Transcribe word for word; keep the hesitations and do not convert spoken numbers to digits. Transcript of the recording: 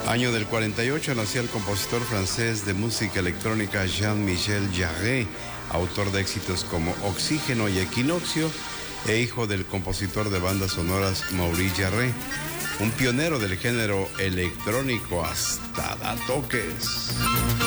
Año del cuarenta y ocho nacía el compositor francés de música electrónica Jean-Michel Jarre, autor de éxitos como Oxígeno y Equinoccio, e hijo del compositor de bandas sonoras Maurice Jarre, un pionero del género electrónico hasta da toques.